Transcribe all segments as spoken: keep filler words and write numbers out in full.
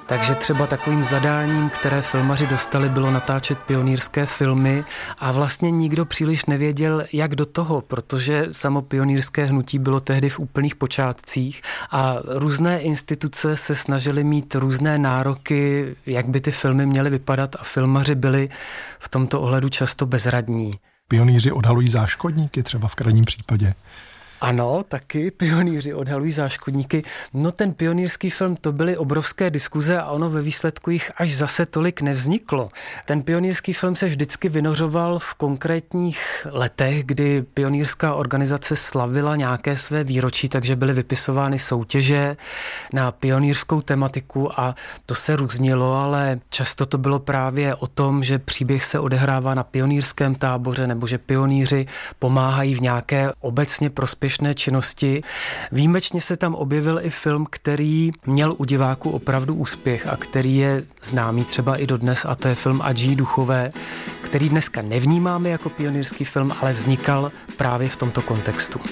Takže třeba takovým zadáním, které filmaři dostali, bylo natáčet pionýrské filmy a vlastně nikdo příliš nevěděl, jak do toho, protože samo pionýrské hnutí bylo tehdy v úplných počátcích a různé instituce se snažily mít různé nároky, jak by ty filmy měly vypadat a filmaři byli v tomto ohledu často bezradní. Pionýři odhalují záškodníky třeba v krajním případě. Ano, taky pionýři odhalují záškodníky. No ten pionýrský film, to byly obrovské diskuze a ono ve výsledku jich až zase tolik nevzniklo. Ten pionýrský film se vždycky vynořoval v konkrétních letech, kdy pionýrská organizace slavila nějaké své výročí, takže byly vypisovány soutěže na pionýrskou tematiku a to se různilo, ale často to bylo právě o tom, že příběh se odehrává na pionýrském táboře nebo že pionýři pomáhají v nějaké obecně prospěšné činnosti. Výjimečně se tam objevil i film, který měl u diváků opravdu úspěch a který je známý třeba i dodnes a to je film Adží duchové, který dneska nevnímáme jako pionýrský film, ale vznikal právě v tomto kontextu.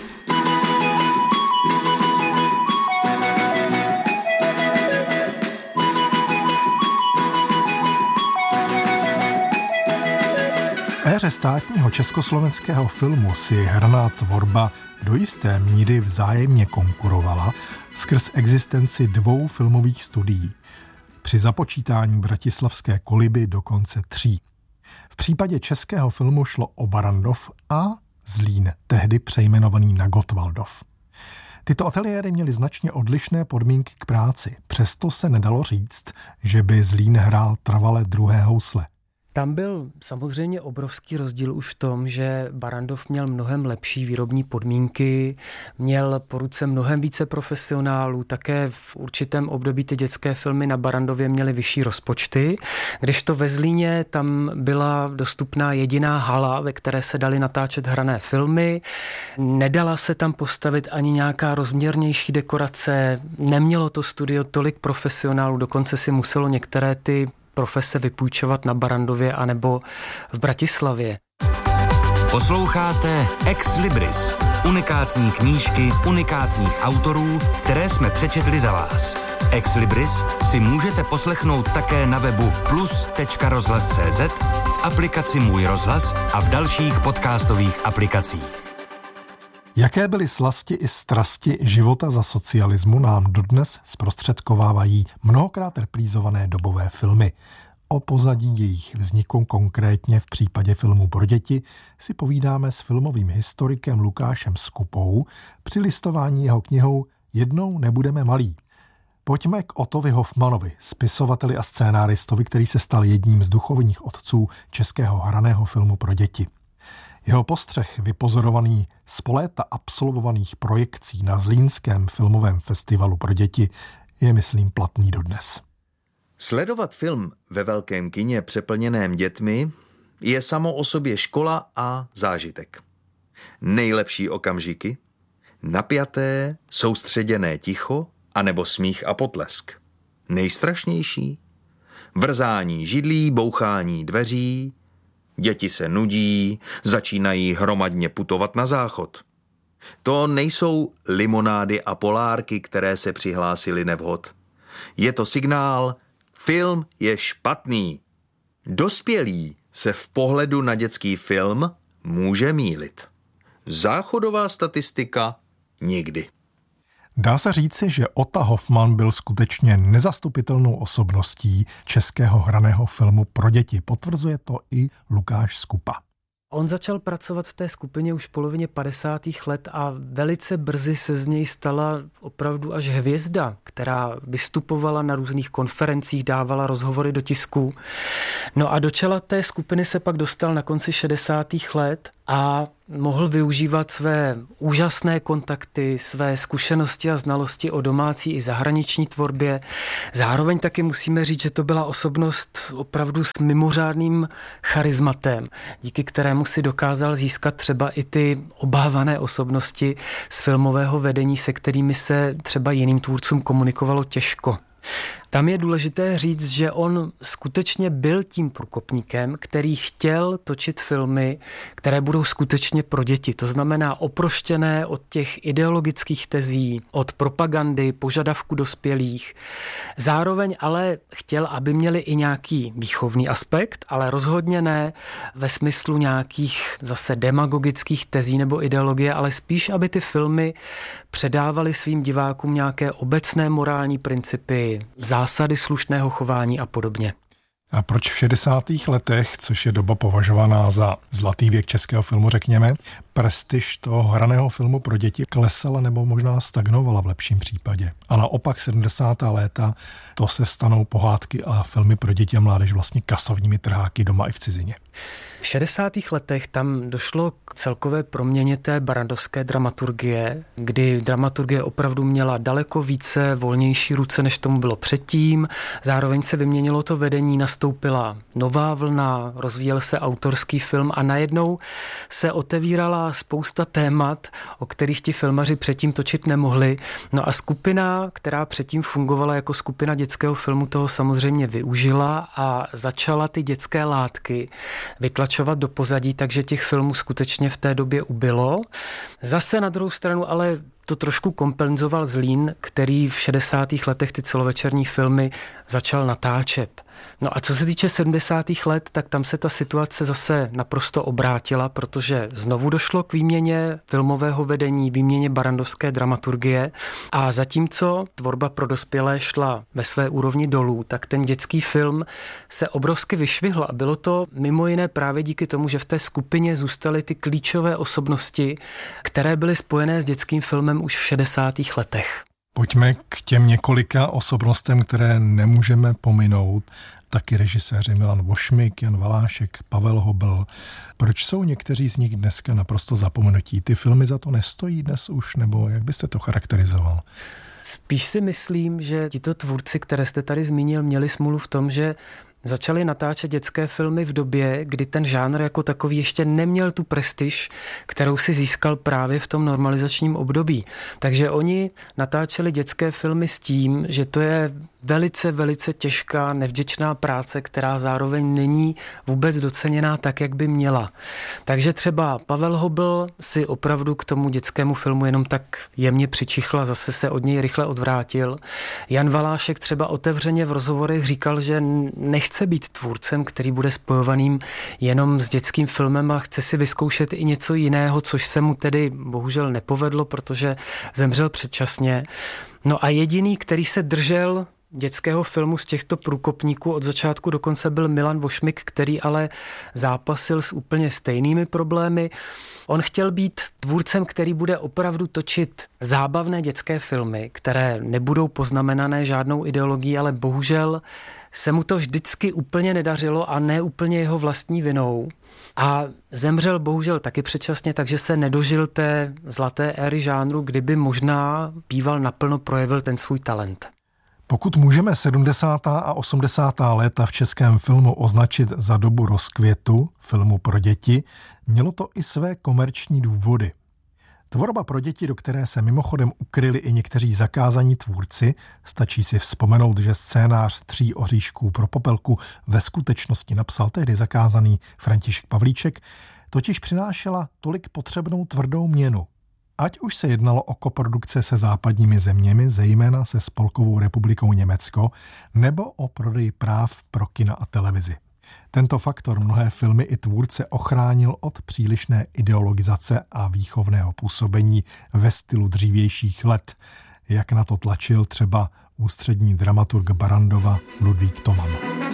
V éře státního československého filmu si hraná tvorba do jisté míry vzájemně konkurovala skrz existenci dvou filmových studií. Při započítání bratislavské Koliby dokonce tří. V případě českého filmu šlo o Barrandov a Zlín, tehdy přejmenovaný na Gottwaldov. Tyto ateliéry měly značně odlišné podmínky k práci, přesto se nedalo říct, že by Zlín hrál trvale druhé housle. Tam byl samozřejmě obrovský rozdíl už v tom, že Barrandov měl mnohem lepší výrobní podmínky, měl po ruce mnohem více profesionálů, také v určitém období ty dětské filmy na Barrandově měly vyšší rozpočty, kdežto ve Zlíně tam byla dostupná jediná hala, ve které se daly natáčet hrané filmy, nedala se tam postavit ani nějaká rozměrnější dekorace, nemělo to studio tolik profesionálů, dokonce si muselo některé ty profese vypůjčovat na Barrandově anebo v Bratislavě. Posloucháte Ex Libris, unikátní knížky unikátních autorů, které jsme přečetli za vás. Ex Libris si můžete poslechnout také na webu plus tečka rozhlas tečka cé zet, v aplikaci Můj rozhlas a v dalších podcastových aplikacích. Jaké byly slasti i strasti života za socialismu nám dodnes zprostředkovávají mnohokrát reprízované dobové filmy. O pozadí jejich vzniku, konkrétně v případě filmu pro děti, si povídáme s filmovým historikem Lukášem Skupou při listování jeho knihou Jednou nebudeme malí. Pojďme k Ottovi Hoffmanovi, spisovateli a scénáristovi, který se stal jedním z duchovních otců českého hraného filmu pro děti. Jeho postřeh, vypozorovaný z po léta absolvovaných projekcí na Zlínském filmovém festivalu pro děti, je, myslím, platný dodnes. Sledovat film ve velkém kině přeplněném dětmi je samo o sobě škola a zážitek. Nejlepší okamžiky, napjaté, soustředěné ticho anebo smích a potlesk. Nejstrašnější, vrzání židlí, bouchání dveří, děti se nudí, začínají hromadně putovat na záchod. To nejsou limonády a polárky, které se přihlásily nevhod. Je to signál, film je špatný. Dospělý se v pohledu na dětský film může mýlit. Záchodová statistika nikdy. Dá se říci, že Otta Hoffman byl skutečně nezastupitelnou osobností českého hraného filmu pro děti. Potvrzuje to i Lukáš Skupa. On začal pracovat v té skupině už v polovině padesátých let a velice brzy se z něj stala opravdu až hvězda, která vystupovala na různých konferencích, dávala rozhovory do tisku. No a do čela té skupiny se pak dostal na konci šedesátých let a mohl využívat své úžasné kontakty, své zkušenosti a znalosti o domácí i zahraniční tvorbě. Zároveň taky musíme říct, že to byla osobnost opravdu s mimořádným charizmatem, díky kterému si dokázal získat třeba i ty obávané osobnosti z filmového vedení, se kterými se třeba jiným tvůrcům komunikovalo těžko. Tam je důležité říct, že on skutečně byl tím průkopníkem, který chtěl točit filmy, které budou skutečně pro děti. To znamená oproštěné od těch ideologických tezí, od propagandy, požadavků dospělých. Zároveň ale chtěl, aby měli i nějaký výchovný aspekt, ale rozhodně ne ve smyslu nějakých zase demagogických tezí nebo ideologie, ale spíš, aby ty filmy předávaly svým divákům nějaké obecné morální principy, zásady slušného chování a podobně. A proč v šedesátých letech, což je doba považovaná za zlatý věk českého filmu, řekněme, prestiž toho hraného filmu pro děti klesala nebo možná stagnovala v lepším případě? A naopak sedmdesátá léta, to se stanou pohádky a filmy pro děti a mládež vlastně kasovními trháky doma i v cizině. V šedesátých letech tam došlo k celkové proměně té barandovské dramaturgie, kdy dramaturgie opravdu měla daleko více volnější ruce, než tomu bylo předtím. Zároveň se vyměnilo to vedení, nastoupila nová vlna, rozvíjel se autorský film a najednou se otevírala spousta témat, o kterých ti filmaři předtím točit nemohli. No a skupina, která předtím fungovala jako skupina dětského filmu, toho samozřejmě využila a začala ty dětské látky vytlačovat do pozadí, takže těch filmů skutečně v té době ubylo. Zase na druhou stranu ale to trošku kompenzoval Zlín, který v šedesátých letech ty celovečerní filmy začal natáčet. No a co se týče sedmdesátých let, tak tam se ta situace zase naprosto obrátila, protože znovu došlo k výměně filmového vedení, výměně barandovské dramaturgie a zatímco tvorba pro dospělé šla ve své úrovni dolů, tak ten dětský film se obrovsky vyšvihl a bylo to mimo jiné právě díky tomu, že v té skupině zůstaly ty klíčové osobnosti, které byly spojené s dětským filmem už v šedesátých letech. Pojďme k těm několika osobnostem, které nemůžeme pominout. Taky režiséři Milan Vošmik, Jan Valášek, Pavel Hobl. Proč jsou někteří z nich dneska naprosto zapomenutí? Ty filmy za to nestojí dnes už, nebo jak byste to charakterizoval? Spíš si myslím, že tito tvůrci, které jste tady zmínil, měli smůlu v tom, že začali natáčet dětské filmy v době, kdy ten žánr jako takový ještě neměl tu prestiž, kterou si získal právě v tom normalizačním období. Takže oni natáčeli dětské filmy s tím, že to je velice, velice těžká, nevděčná práce, která zároveň není vůbec doceněná tak, jak by měla. Takže třeba Pavel Hobl si opravdu k tomu dětskému filmu jenom tak jemně přičichl a zase se od něj rychle odvrátil. Jan Valášek třeba otevřeně v rozhovorech říkal, že nechce být tvůrcem, který bude spojovaným jenom s dětským filmem a chce si vyzkoušet i něco jiného, což se mu tedy bohužel nepovedlo, protože zemřel předčasně. No a jediný, který se držel dětského filmu z těchto průkopníků od začátku do konce, byl Milan Vošmik, který ale zápasil s úplně stejnými problémy. On chtěl být tvůrcem, který bude opravdu točit zábavné dětské filmy, které nebudou poznamenané žádnou ideologií, ale bohužel se mu to vždycky úplně nedařilo a ne úplně jeho vlastní vinou. A zemřel bohužel taky předčasně, takže se nedožil té zlaté éry žánru, kdyby možná býval naplno projevil ten svůj talent. Pokud můžeme sedmdesátá a osmdesátá léta v českém filmu označit za dobu rozkvětu filmu pro děti, mělo to i své komerční důvody. Tvorba pro děti, do které se mimochodem ukryli i někteří zakázaní tvůrci, stačí si vzpomenout, že scénář Tří oříšků pro Popelku ve skutečnosti napsal tehdy zakázaný František Pavlíček, totiž přinášela tolik potřebnou tvrdou měnu. Ať už se jednalo o koprodukce se západními zeměmi, zejména se Spolkovou republikou Německo, nebo o prodej práv pro kina a televizi. Tento faktor mnohé filmy i tvůrce ochránil od přílišné ideologizace a výchovného působení ve stylu dřívějších let, jak na to tlačil třeba ústřední dramaturg Barandova Ludvík Toman.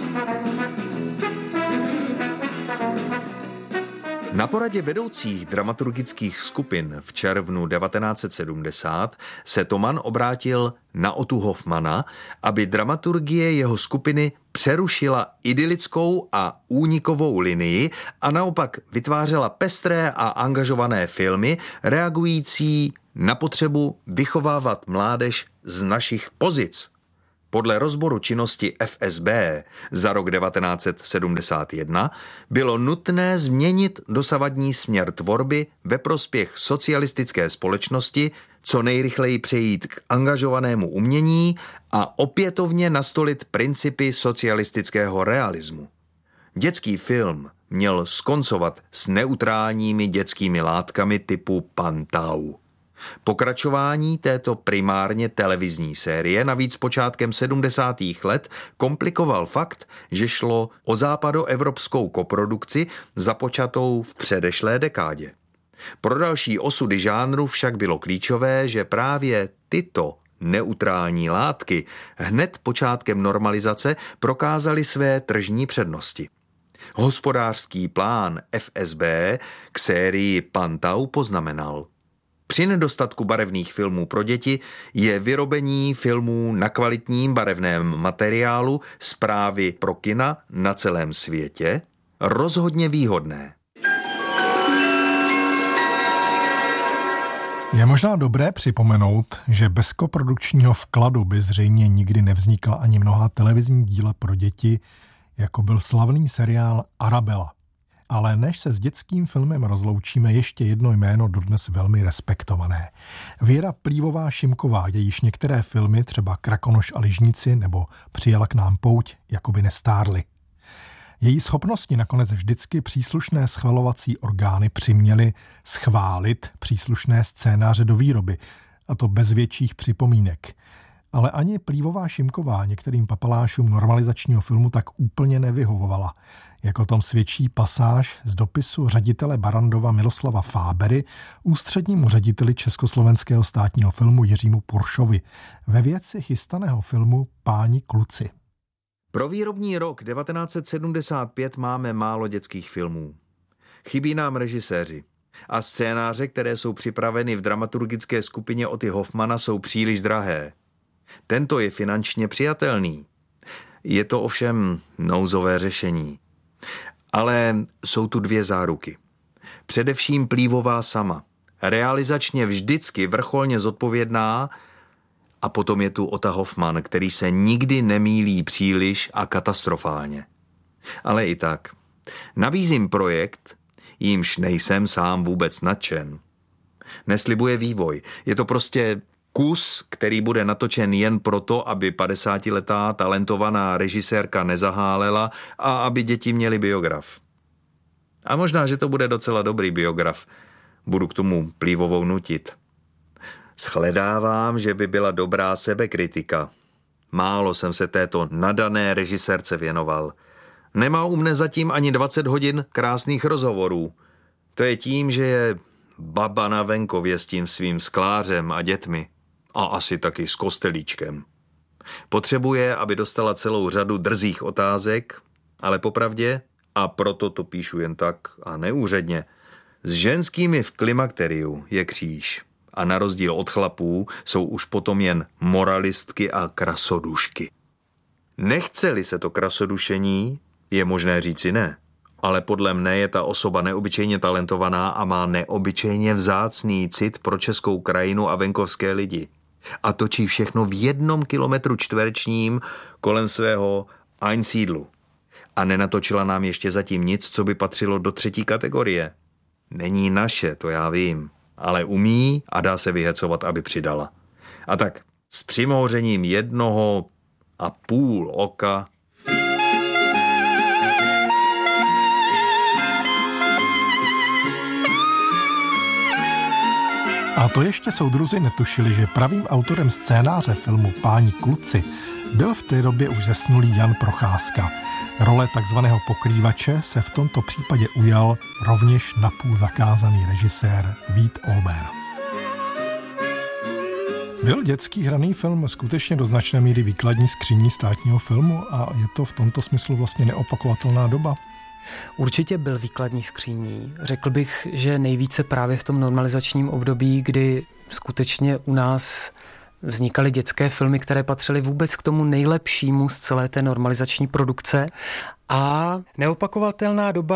Na poradě vedoucích dramaturgických skupin v červnu devatenáct set sedmdesát se Toman obrátil na Otu Hoffmana, aby dramaturgie jeho skupiny přerušila idylickou a únikovou linii a naopak vytvářela pestré a angažované filmy reagující na potřebu vychovávat mládež z našich pozic. Podle rozboru činnosti F S B za rok devatenáct set sedmdesát jedna bylo nutné změnit dosavadní směr tvorby ve prospěch socialistické společnosti, co nejrychleji přejít k angažovanému umění a opětovně nastolit principy socialistického realismu. Dětský film měl skoncovat s neutrálními dětskými látkami typu Pantau. Pokračování této primárně televizní série navíc počátkem sedmdesátých let komplikoval fakt, že šlo o západoevropskou koprodukci započatou v předešlé dekádě. Pro další osudy žánru však bylo klíčové, že právě tyto neutrální látky hned počátkem normalizace prokázaly své tržní přednosti. Hospodářský plán F S B k sérii Pantau poznamenal: při nedostatku barevných filmů pro děti je vyrobení filmů na kvalitním barevném materiálu zprávy pro kina na celém světě rozhodně výhodné. Je možná dobré připomenout, že bez koprodukčního vkladu by zřejmě nikdy nevznikla ani mnohá televizní díla pro děti, jako byl slavný seriál Arabella. Ale než se s dětským filmem rozloučíme, ještě jedno jméno dodnes velmi respektované. Věra Plívová-Šimková, jejíž některé filmy, třeba Krakonoš a lyžníci nebo Přijela k nám pouť, jakoby nestárly. Její schopnosti nakonec vždycky příslušné schvalovací orgány přiměly schválit příslušné scénáře do výroby, a to bez větších připomínek. Ale ani Plívová-Šimková některým papalášům normalizačního filmu tak úplně nevyhovovala. Jak o tom svědčí pasáž z dopisu ředitele Barrandova Miloslava Fábery ústřednímu řediteli Československého státního filmu Jiřímu Puršovi ve věci chystaného filmu Páni kluci. Pro výrobní rok devatenáct set sedmdesát pět máme málo dětských filmů. Chybí nám režiséři. A scénáře, které jsou připraveny v dramaturgické skupině Otty Hoffmana, jsou příliš drahé. Tento je finančně přijatelný. Je to ovšem nouzové řešení. Ale jsou tu dvě záruky. Především Plívová sama. Realizačně vždycky vrcholně zodpovědná, a potom je tu Otta Hoffman, který se nikdy nemýlí příliš a katastrofálně. Ale i tak. Nabízím projekt, jímž nejsem sám vůbec nadšen. Neslibuje vývoj. Je to prostě kus, který bude natočen jen proto, aby padesátiletá talentovaná režisérka nezahálela a aby děti měly biograf. A možná, že to bude docela dobrý biograf. Budu k tomu Plívovou nutit. Shledávám, že by byla dobrá sebekritika. Málo jsem se této nadané režisérce věnoval. Nemá u mne zatím ani dvacet hodin krásných rozhovorů. To je tím, že je baba na venkově s tím svým sklářem a dětmi. A asi taky s kostelíčkem. Potřebuje, aby dostala celou řadu drzých otázek, ale popravdě, a proto to píšu jen tak a neúředně, s ženskými v klimakteriu je kříž. A na rozdíl od chlapů jsou už potom jen moralistky a krasodušky. Nechce-li se to krasodušení, je možné říci ne. Ale podle mne je ta osoba neobyčejně talentovaná a má neobyčejně vzácný cit pro českou krajinu a venkovské lidi. A točí všechno v jednom kilometru čtverečním kolem svého Einsídlu. A nenatočila nám ještě zatím nic, co by patřilo do třetí kategorie. Není naše, to já vím. Ale umí a dá se vyhecovat, aby přidala. A tak s přimouřením jednoho a půl oka A to ještě soudruzi netušili, že pravým autorem scénáře filmu Páni kluci byl v té době už zesnulý Jan Procházka. Role takzvaného pokrývače se v tomto případě ujal rovněž napůl zakázaný režisér Vít Olber. Byl dětský hraný film skutečně do značné míry výkladní skříní státního filmu a je to v tomto smyslu vlastně neopakovatelná doba? Určitě byl výkladní skříní. Řekl bych, že nejvíce právě v tom normalizačním období, kdy skutečně u nás vznikaly dětské filmy, které patřily vůbec k tomu nejlepšímu z celé té normalizační produkce. A neopakovatelná doba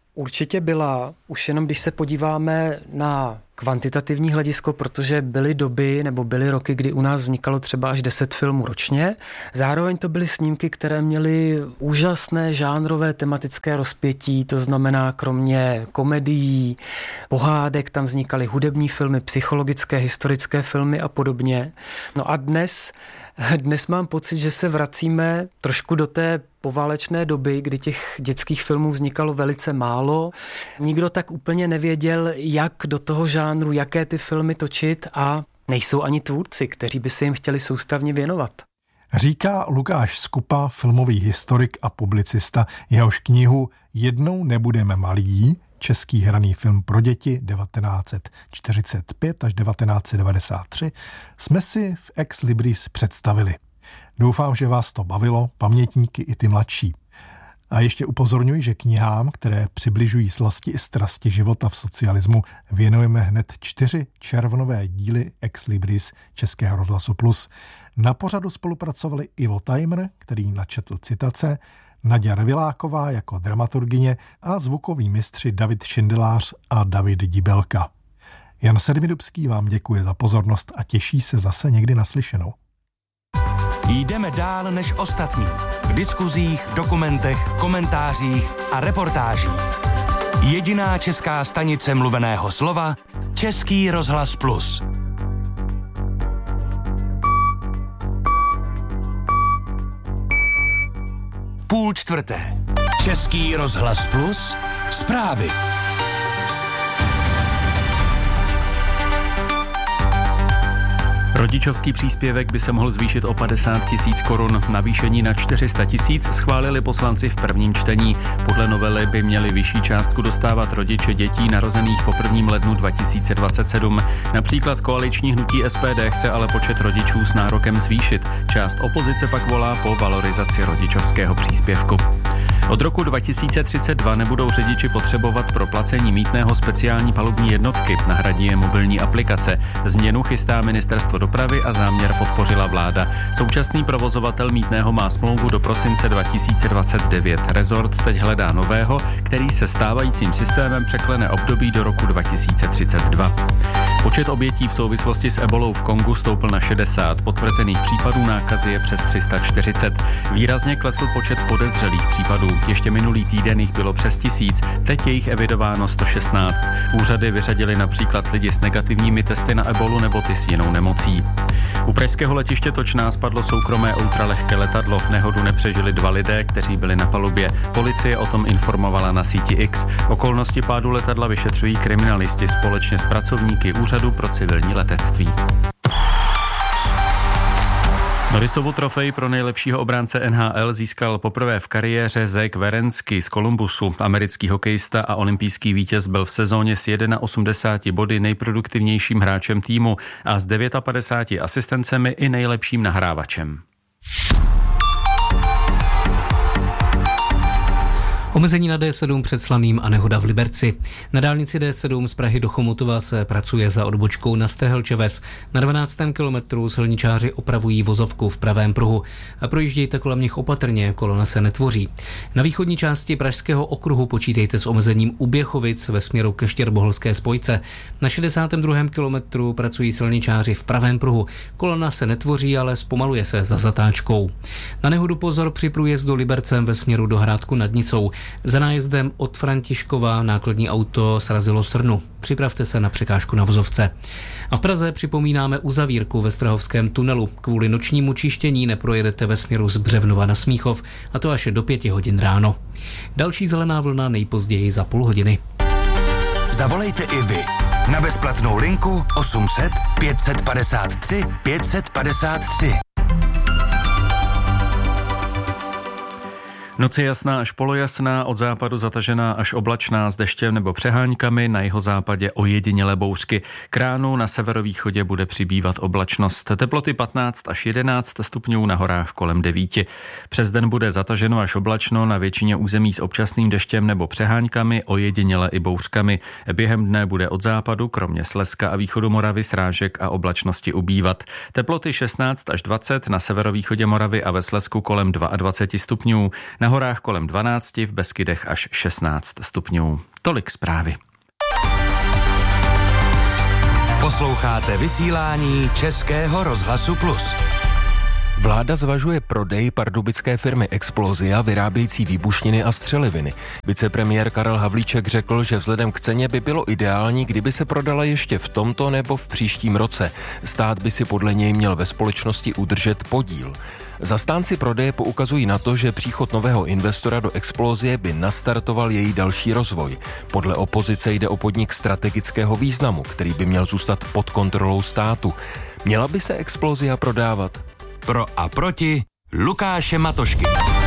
Určitě byla, už jenom když se podíváme na kvantitativní hledisko, protože byly doby nebo byly roky, kdy u nás vznikalo třeba až deset filmů ročně. Zároveň to byly snímky, které měly úžasné žánrové tematické rozpětí, to znamená kromě komedií, pohádek, tam vznikaly hudební filmy, psychologické, historické filmy a podobně. No a dnes, dnes mám pocit, že se vracíme trošku do té poválečné doby, kdy těch dětských filmů vznikalo velice málo. Nikdo tak úplně nevěděl, jak do toho žánru, jaké ty filmy točit a nejsou ani tvůrci, kteří by se jim chtěli soustavně věnovat. Říká Lukáš Skupa, filmový historik a publicista, jehož knihu Jednou nebudeme malí, český hraný film pro děti devatenáct set čtyřicet pět až devatenáct set devadesát tři, jsme si v Ex Libris představili. Doufám, že vás to bavilo, pamětníky i ty mladší. A ještě upozorňuji, že knihám, které přibližují slasti i strasti života v socialismu, věnujeme hned čtyři červnové díly Ex Libris Českého rozhlasu Plus. Na pořadu spolupracovali Ivo Tajmr, který načetl citace, Naďa Reviláková jako dramaturgyně a zvukoví mistři David Šindelář a David Dibelka. Jan Sedmidubský vám děkuje za pozornost a těší se zase někdy naslyšenou. Jdeme dál než ostatní. V diskuzích, dokumentech, komentářích a reportážích. Jediná česká stanice mluveného slova Český rozhlas Plus. Půl čtvrté. Český rozhlas Plus. Zprávy. Rodičovský příspěvek by se mohl zvýšit o padesát tisíc korun. Navýšení na čtyři sta tisíc schválili poslanci v prvním čtení. Podle novely by měli vyšší částku dostávat rodiče dětí narozených po prvním lednu dva tisíce dvacet sedm. Například koaliční hnutí S P D chce ale počet rodičů s nárokem zvýšit. Část opozice pak volá po valorizaci rodičovského příspěvku. Od roku dva tisíce třicet dva nebudou řidiči potřebovat pro placení mýtného speciální palubní jednotky. Nahradí je mobilní aplikace. Změnu chystá ministerstvo dopravy a záměr podpořila vláda. Současný provozovatel mýtného má smlouvu do prosince dva tisíce dvacet devět. Rezort teď hledá nového, který se stávajícím systémem překlene období do roku dva tisíce třicet dva. Počet obětí v souvislosti s ebolou v Kongu stoupl na šedesát. Potvrzených případů nákazy je přes tři sta čtyřicet. Výrazně klesl počet podezřelých případů. Ještě minulý týden jich bylo přes tisíc, teď je jich evidováno sto šestnáct. Úřady vyřadily například lidi s negativními testy na ebolu nebo ty s jinou nemocí. U pražského letiště Točná spadlo soukromé ultralehké letadlo. Nehodu nepřežili dva lidé, kteří byli na palubě. Policie o tom informovala na síti X. Okolnosti pádu letadla vyšetřují kriminalisti společně s pracovníky Úřadu pro civilní letectví. Norrisovu trofej pro nejlepšího obránce N H L získal poprvé v kariéře Zach Werenski z Columbusu. Americký hokejista a olympijský vítěz byl v sezóně s osmdesáti jedna body nejproduktivnějším hráčem týmu a s padesáti devíti asistencemi i nejlepším nahrávačem. Omezení na D sedm před Slaným a nehoda v Liberci. Na dálnici D sedm z Prahy do Chomutova se pracuje za odbočkou na Stehelčeves. Na dvanáctém kilometru silničáři opravují vozovku v pravém pruhu. A projíždějte kolem nich opatrně, kolona se netvoří. Na východní části Pražského okruhu počítejte s omezením u Běchovic ve směru ke Štěrboholské spojce. Na šedesátém druhém kilometru pracují silničáři v pravém pruhu. Kolona se netvoří, ale zpomaluje se za zatáčkou. Na nehodu pozor při průjezdu Libercem ve směru do Hrádku nad Nisou. Za nájezdem od Františkova nákladní auto srazilo srnu. Připravte se na překážku na vozovce. A v Praze připomínáme uzavírku ve Strahovském tunelu. Kvůli nočnímu čištění neprojedete ve směru z Břevnova na Smíchov, a to až do pěti hodin ráno. Další zelená vlna nejpozději za půl hodiny. Zavolejte i vy na bezplatnou linku osm set pět padesát tři pět padesát tři. Noc je jasná až polojasná, od západu zatažená až oblačná s deštěm nebo přeháňkami, na jihozápadě ojedinělé bouřky. K ránu na severovýchodě bude přibývat oblačnost. Teploty patnáct až jedenáct stupňů, na horách kolem devíti. Přes den bude zataženo až oblačno, na většině území s občasným deštěm nebo přeháňkami, ojediněle i bouřkami. Během dne bude od západu, kromě Slezska a východu Moravy, srážek a oblačnosti ubývat. Teploty šestnáct až dvacet, na severovýchodě Moravy a ve Slezsku kolem dvacet dva stupňů. Na horách kolem dvanáct, v Beskydech až šestnáct stupňů. Tolik zprávy. Posloucháte vysílání Českého rozhlasu Plus. Vláda zvažuje prodej pardubické firmy Explosia vyrábějící výbušniny a střeliviny. Vicepremiér Karel Havlíček řekl, že vzhledem k ceně by bylo ideální, kdyby se prodala ještě v tomto nebo v příštím roce. Stát by si podle něj měl ve společnosti udržet podíl. Zastánci prodeje poukazují na to, že příchod nového investora do Explosie by nastartoval její další rozvoj. Podle opozice jde o podnik strategického významu, který by měl zůstat pod kontrolou státu. Měla by se Explosia prodávat? Pro a proti Lukáše Matošky.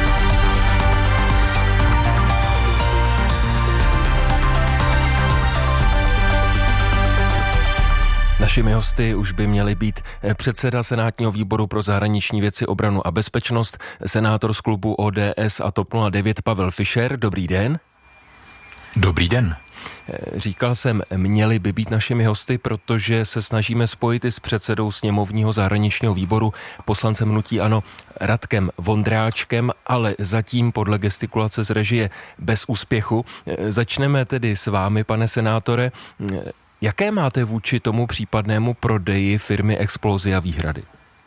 Našimi hosty už by měli být předseda Senátního výboru pro zahraniční věci, obranu a bezpečnost, senátor z klubu O D S a TOP nula devět Pavel Fischer. Dobrý den. Dobrý den. Říkal jsem, měli by být našimi hosty, protože se snažíme spojit i s předsedou sněmovního zahraničního výboru, poslancem hnutí ANO Radkem Vondráčkem, ale zatím podle gestikulace z režie bez úspěchu. Začneme tedy s vámi, pane senátore. Jaké máte vůči tomu případnému prodeji firmy Explosia výhrady?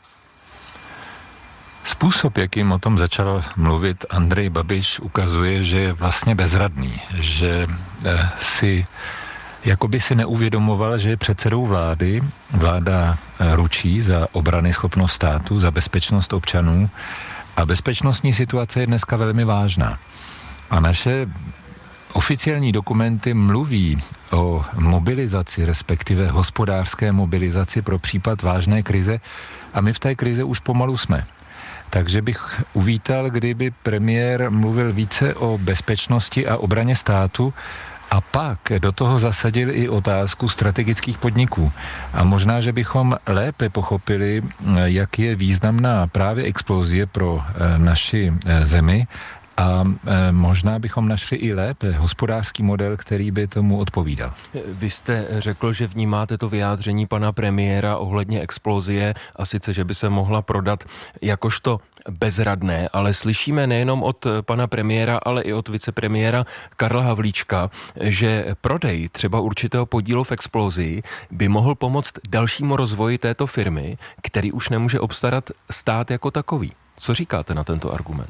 Způsob, jakým o tom začal mluvit Andrej Babiš, ukazuje, že je vlastně bezradný, že eh, si jakoby si neuvědomoval, že je předsedou vlády. Vláda eh, ručí za obranyschopnost státu, za bezpečnost občanů a bezpečnostní situace je dneska velmi vážná. A naše oficiální dokumenty mluví o mobilizaci, respektive hospodářské mobilizaci pro případ vážné krize a my v té krize už pomalu jsme. Takže bych uvítal, kdyby premiér mluvil více o bezpečnosti a obraně státu a pak do toho zasadil i otázku strategických podniků. A možná, že bychom lépe pochopili, jak je významná právě Explosie pro naši zemi a e, možná bychom našli i lépe hospodářský model, který by tomu odpovídal. Vy jste řekl, že vnímáte to vyjádření pana premiéra ohledně Explosie a sice, že by se mohla prodat jakožto bezradné, ale slyšíme nejenom od pana premiéra, ale i od vicepremiéra Karla Havlíčka, že prodej třeba určitého podílu v Explosii by mohl pomoct dalšímu rozvoji této firmy, který už nemůže obstarat stát jako takový. Co říkáte na tento argument?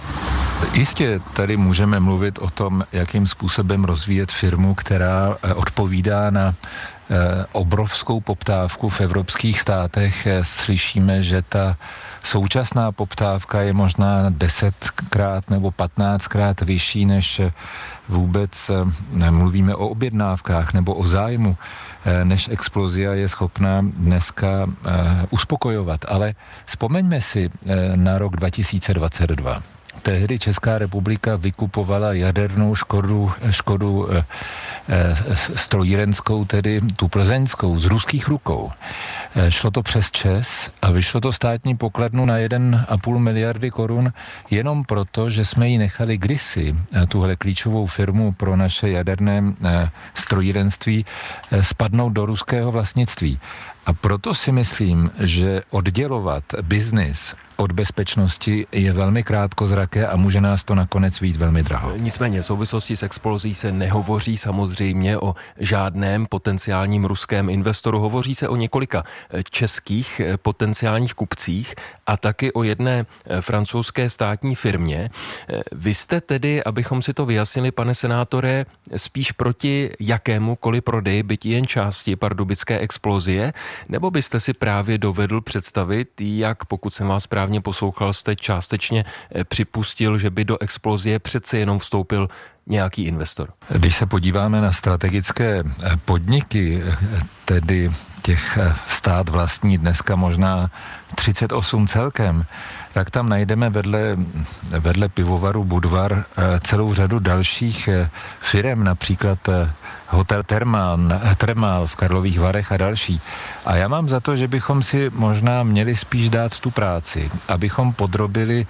Jistě tady můžeme mluvit o tom, jakým způsobem rozvíjet firmu, která odpovídá na obrovskou poptávku v evropských státech. Slyšíme, že ta současná poptávka je možná desetkrát nebo patnáctkrát vyšší, než vůbec mluvíme o objednávkách nebo o zájmu, než Explosia je schopná dneska uspokojovat. Ale vzpomeňme si na rok dva tisíce dvacet dva. Tehdy Česká republika vykupovala jadernou Škodu, Škodu e, e, strojírenskou, tedy tu plzeňskou, z ruských rukou. E, šlo to přes ČEZ a vyšlo to státní pokladnu na jeden a půl miliardy korun jenom proto, že jsme ji nechali kdysi, e, tuhle klíčovou firmu pro naše jaderné e, strojírenství, e, spadnout do ruského vlastnictví. A proto si myslím, že oddělovat biznis od bezpečnosti je velmi krátkozraké a může nás to nakonec vyjít velmi draho. Nicméně v souvislosti s Explozí se nehovoří samozřejmě o žádném potenciálním ruském investoru. Hovoří se o několika českých potenciálních kupcích a taky o jedné francouzské státní firmě. Vy jste tedy, abychom si to vyjasnili, pane senátore, spíš proti jakémukoliv prodeji, byť jen části pardubické Explosie, nebo byste si právě dovedl představit, jak, pokud jsem vás správně poslouchal, jste částečně připustil, že by do Explosie přece jenom vstoupil nějaký investor? Když se podíváme na strategické podniky, tedy těch stát vlastní dneska možná třicet osm celkem, tak tam najdeme vedle, vedle pivovaru Budvar celou řadu dalších firem, například Hotel Thermal, Thermal v Karlových Varech a další. A já mám za to, že bychom si možná měli spíš dát tu práci, abychom podrobili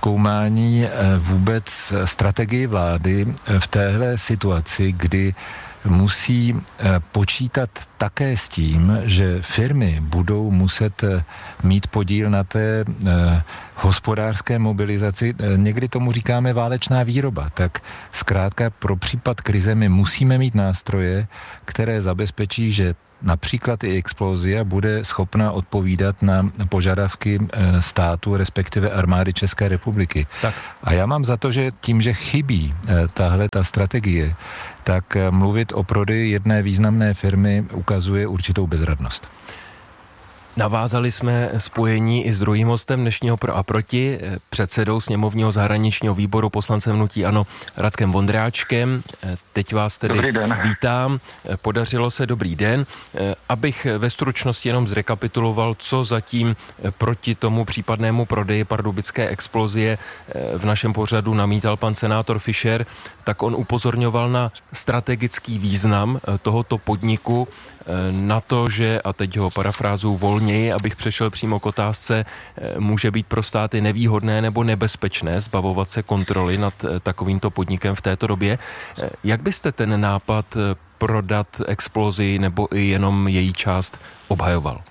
zkoumání vůbec strategii vlády v téhle situaci, kdy musí počítat také s tím, že firmy budou muset mít podíl na té hospodářské mobilizaci. Někdy tomu říkáme válečná výroba. Tak zkrátka pro případ krize my musíme mít nástroje, které zabezpečí, že například i Explosia bude schopna odpovídat na požadavky státu, respektive armády České republiky. Tak. A já mám za to, že tím, že chybí tahle ta strategie, tak mluvit o prodeji jedné významné firmy ukazuje určitou bezradnost. Navázali jsme spojení i s druhým hostem dnešního Pro a proti, předsedou sněmovního zahraničního výboru, poslancem hnutí ANO Radkem Vondráčkem. Teď vás tedy vítám. Podařilo se, dobrý den. Abych ve stručnosti jenom zrekapituloval, co zatím proti tomu případnému prodeji pardubické Explosie v našem pořadu namítal pan senátor Fischer, tak on upozorňoval na strategický význam tohoto podniku, na to, že, a teď ho parafrázuju volněji, abych přešel přímo k otázce, může být pro státy nevýhodné nebo nebezpečné zbavovat se kontroly nad takovýmto podnikem v této době. Jak byste ten nápad prodat Explosii nebo i jenom její část obhajoval?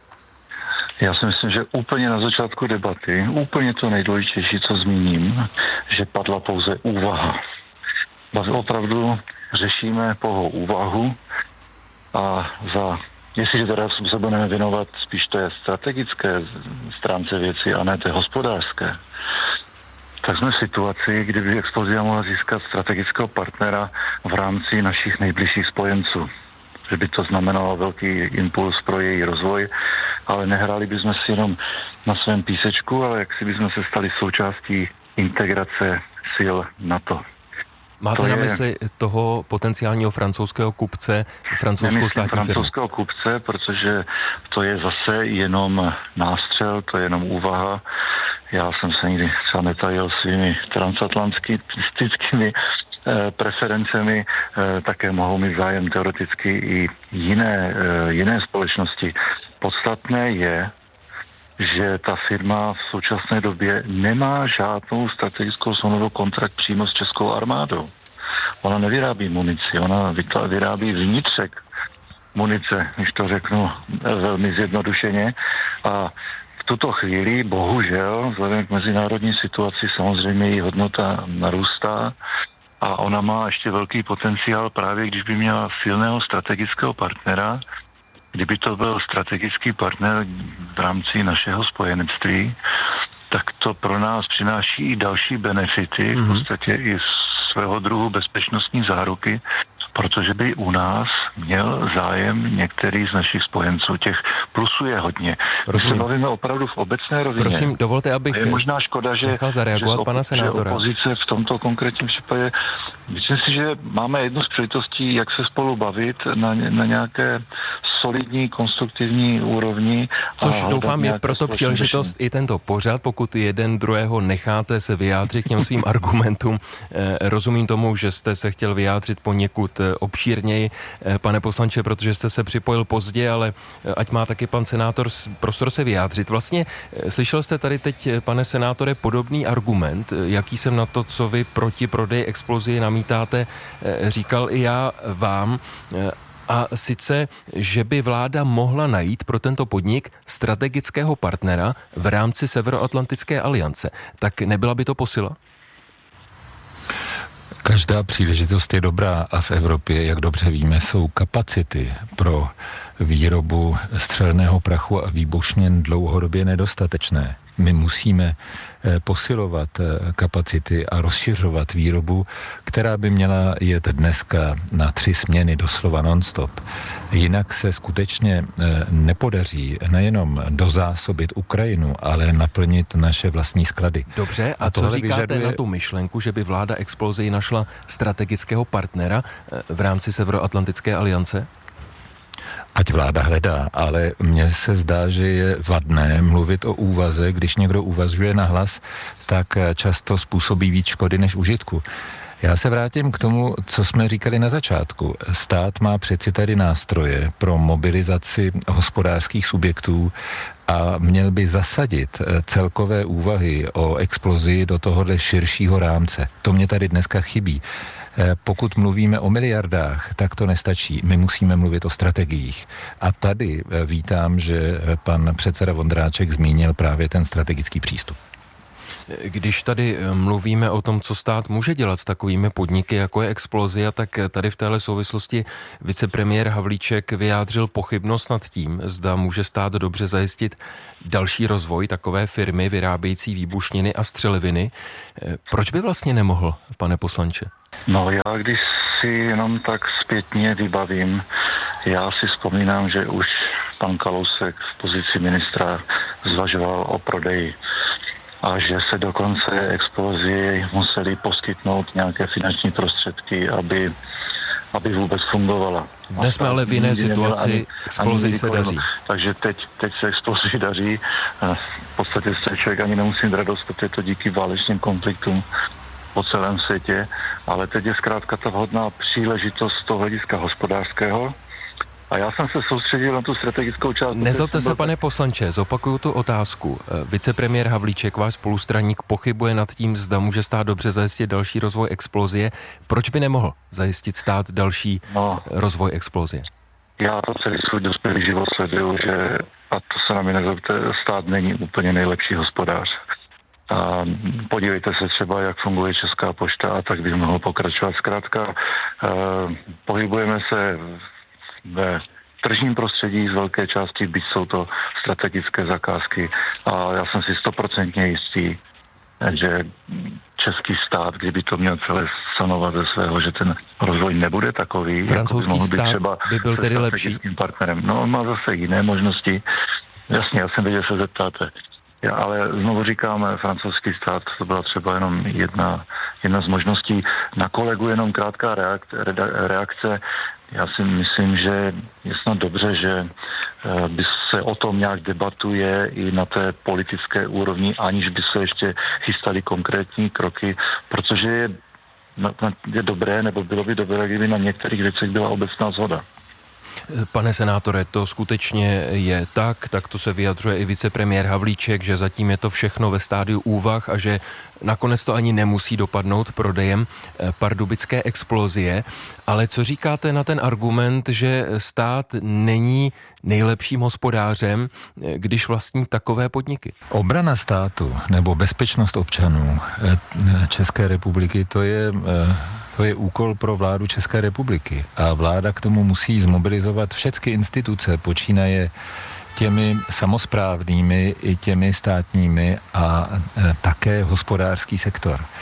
Já si myslím, že úplně na začátku debaty, úplně to nejdůležitější, co zmíním, že padla pouze úvaha. Opravdu řešíme pouhou úvahu, a za, jestliže teda se budeme věnovat spíš té strategické stránce věci a ne té hospodářské, tak jsme v situaci, kdyby Explosia mohla získat strategického partnera v rámci našich nejbližších spojenců. Že by to znamenalo velký impuls pro její rozvoj, ale nehráli bychom si jenom na svém písečku, ale jak si bychom se stali součástí integrace sil NATO. Máte to na mysli je... toho potenciálního francouzského kupce, francouzskou státní firmu? francouzského kupce, protože to je zase jenom nástřel, to je jenom úvaha. Já jsem se nikdy třeba netajil svými transatlantickými eh, preferencemi, eh, také mohou mít zájem teoreticky i jiné, eh, jiné společnosti. Podstatné je, že ta firma v současné době nemá žádnou strategickou smlouvu kontrakt přímo s českou armádou. Ona nevyrábí munici, ona vyrábí vnitřek munice, když to řeknu velmi zjednodušeně. A v tuto chvíli, bohužel, vzhledem k mezinárodní situaci, samozřejmě její hodnota narůstá a ona má ještě velký potenciál právě, když by měla silného strategického partnera. Kdyby to byl strategický partner v rámci našeho spojenectví, tak to pro nás přináší i další benefity, v podstatě i svého druhu bezpečnostní záruky, protože by u nás měl zájem některý z našich spojenců. Těch plusů je hodně. My se bavíme opravdu v obecné rovině. Prosím, dovolte, abych je možná škoda, že, nechal zareagovat že, pana senátora. Že opozice v tomto konkrétním případě, myslím si, že máme jednu z příležitostí, jak se spolu bavit na, na nějaké solidní, konstruktivní úrovni. Což doufám je proto příležitost řešení. I tento pořad, pokud jeden druhého necháte se vyjádřit k těm svým argumentům. Rozumím tomu, že jste se chtěl vyjádřit poněkud obšírněji, pane poslanče, protože jste se připojil pozdě, ale ať má taky pan senátor prostor se vyjádřit. Vlastně slyšel jste tady teď, pane senátore, podobný argument, jaký jsem na to, co vy proti prodeji Explosie namítáte, říkal i já vám. A sice, že by vláda mohla najít pro tento podnik strategického partnera v rámci Severoatlantické aliance. Tak nebyla by to posila? Každá příležitost je dobrá a v Evropě, jak dobře víme, jsou kapacity pro výrobu střelného prachu a výbušnin dlouhodobě nedostatečné. My musíme posilovat kapacity a rozšiřovat výrobu, která by měla jet dneska na tři směny doslova non-stop. Jinak se skutečně nepodaří nejenom dozásobit Ukrajinu, ale naplnit naše vlastní sklady. Dobře, a, a co říkáte vyžaduje... na tu myšlenku, že by vláda Explosii našla strategického partnera v rámci Severoatlantické aliance? Ať vláda hledá, ale mně se zdá, že je vadné mluvit o úvaze. Když někdo uvažuje na hlas, tak často způsobí víc škody než užitku. Já se vrátím k tomu, co jsme říkali na začátku. Stát má přeci tady nástroje pro mobilizaci hospodářských subjektů a měl by zasadit celkové úvahy o Explosii do tohohle širšího rámce. To mě tady dneska chybí. Pokud mluvíme o miliardách, tak to nestačí. My musíme mluvit o strategiích. A tady vítám, že pan předseda Vondráček zmínil právě ten strategický přístup. Když tady mluvíme o tom, co stát může dělat s takovými podniky, jako je Explozia, tak tady v téhle souvislosti vicepremiér Havlíček vyjádřil pochybnost nad tím, zda může stát dobře zajistit další rozvoj takové firmy vyrábějící výbušniny a střeliviny. Proč by vlastně nemohl, pane poslanče? No já když si jenom tak zpětně vybavím, já si vzpomínám, že už pan Kalousek v pozici ministra zvažoval o prodeji a že se dokonce Explozii museli poskytnout nějaké finanční prostředky, aby, aby vůbec fungovala. Dnes jsme ale v jiné situaci, Explozii se daří. Takže teď, teď se Explozii daří. V podstatě se člověk ani nemusí mít radost, protože to díky válečným konfliktům po celém světě, ale teď je zkrátka ta vhodná příležitost z toho hlediska hospodářského. A já jsem se soustředil na tu strategickou část. Nezlobte se, pane poslanče, zopakuju tu otázku. Vicepremiér Havlíček, váš spolustraník, pochybuje nad tím, zda může stát dobře zajistit další rozvoj Explozie. Proč by nemohl zajistit stát další no, rozvoj Explozie? Já to celý svůj dospělý život sleduju, že, a to se na mě nezlobte, stát není úplně nejlepší hospodář. A podívejte se třeba, jak funguje Česká pošta, a tak bych mohl pokračovat. Zkrátka, eh, pohybujeme se ve tržním prostředí z velké části, byť jsou to strategické zakázky, a já jsem si stoprocentně jistý, že český stát, kdyby to měl celé sanovat ze svého, že ten rozvoj nebude takový. Francouzský jako by stát třeba by byl tedy lepší? Partnerem. No, on má zase jiné možnosti. Jasně, já jsem věděl, že se zeptáte. Já, ale znovu říkám, francouzský stát, to byla třeba jenom jedna, jedna z možností. Na kolegu jenom krátká reakce. Já si myslím, že je snad dobře, že by se o tom nějak debatuje i na té politické úrovni, aniž by se ještě chystaly konkrétní kroky, protože je, je dobré, nebo bylo by dobré, kdyby na některých věcech byla obecná shoda. Pane senátore, to skutečně je tak, tak to se vyjadřuje i vicepremiér Havlíček, že zatím je to všechno ve stádiu úvah a že nakonec to ani nemusí dopadnout prodejem pardubické Explozie. Ale co říkáte na ten argument, že stát není nejlepším hospodářem, když vlastní takové podniky? Obrana státu nebo bezpečnost občanů České republiky, to je... To je úkol pro vládu České republiky a vláda k tomu musí zmobilizovat všechny instituce, počínaje těmi samosprávnými i těmi státními a e, také hospodářský sektor. E,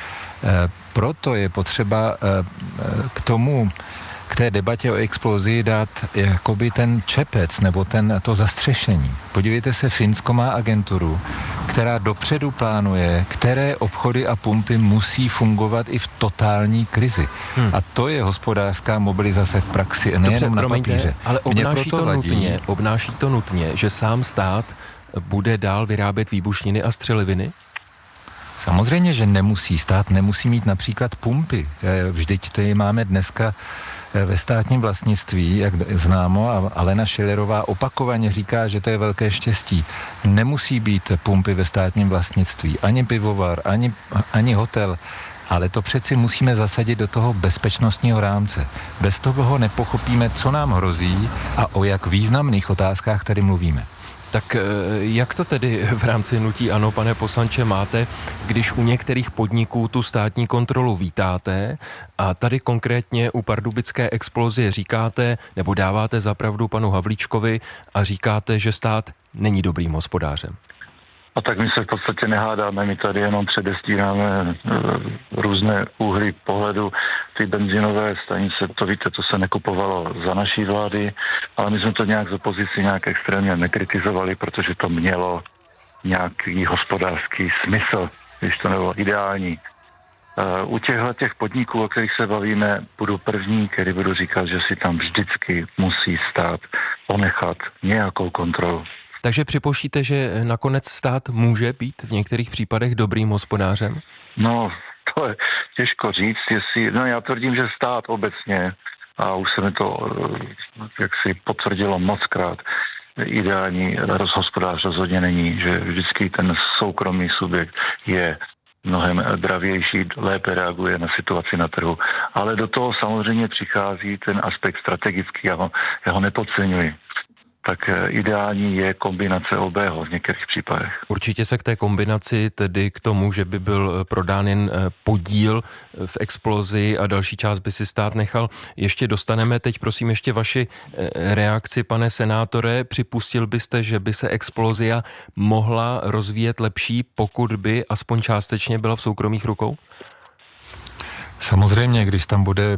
proto je potřeba e, k tomu, k té debatě o Explozii dát jakoby ten čepec nebo ten, to zastřešení. Podívejte se, Finsko má agenturu, která dopředu plánuje, které obchody a pumpy musí fungovat i v totální krizi. Hmm. A to je hospodářská mobilizace v praxi, nejenom na papíře. Ale obnáší to, nutně, obnáší to nutně, že sám stát bude dál vyrábět výbušniny a střeliviny? Samozřejmě, že nemusí. Stát nemusí mít například pumpy. Vždyť tady máme dneska ve státním vlastnictví, jak známo, a Alena Schillerová opakovaně říká, že to je velké štěstí. Nemusí být pumpy ve státním vlastnictví, ani pivovar, ani, ani hotel, ale to přeci musíme zasadit do toho bezpečnostního rámce. Bez toho nepochopíme, co nám hrozí a o jak významných otázkách tady mluvíme. Tak jak to tedy v rámci hnutí ANO, pane poslanče, máte, když u některých podniků tu státní kontrolu vítáte a tady konkrétně u pardubické Explozie říkáte, nebo dáváte za pravdu panu Havlíčkovi a říkáte, že stát není dobrým hospodářem? A tak my se v podstatě nehádáme, my tady jenom předestíráme různé úhly pohledu. Ty benzínové stanice, to víte, to se nekupovalo za naší vlády, ale my jsme to nějak z opozici nějak extrémně nekritizovali, protože to mělo nějaký hospodářský smysl, když to nebylo ideální. U těchto těch podniků, o kterých se bavíme, budu první, který budu říkat, že si tam vždycky musí stát ponechat nějakou kontrolu. Takže připouštíte, že nakonec stát může být v některých případech dobrým hospodářem? No, to je těžko říct, jestli, no já tvrdím, že stát obecně, a už se mi to jaksi potvrdilo mockrát, ideální hospodář rozhodně není, že vždycky ten soukromý subjekt je mnohem dravější, lépe reaguje na situaci na trhu. Ale do toho samozřejmě přichází ten aspekt strategický, já ho, já ho nepodceňuji. Tak ideální je kombinace obého v některých případech. Určitě se k té kombinaci, tedy k tomu, že by byl prodán jen podíl v Explozi a další část by si stát nechal, ještě dostaneme. Teď prosím ještě vaši reakci, pane senátore. Připustil byste, že by se Explozia mohla rozvíjet lepší, pokud by aspoň částečně byla v soukromých rukou? Samozřejmě, když tam bude